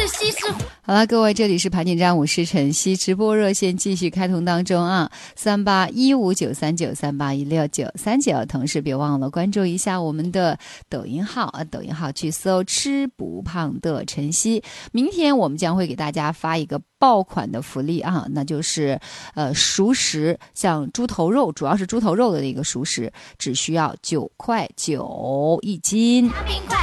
西施。 好了，各位，这里是盘点张，我是晨曦，直播热线继续开通当中啊，38159393816939，同时别忘了关注一下我们的抖音号啊，抖音号去搜吃不胖的晨曦。明天我们将会给大家发一个爆款的福利啊，那就是熟食，像猪头肉，主要是猪头肉的一个熟食，只需要9.9块1斤。 冰块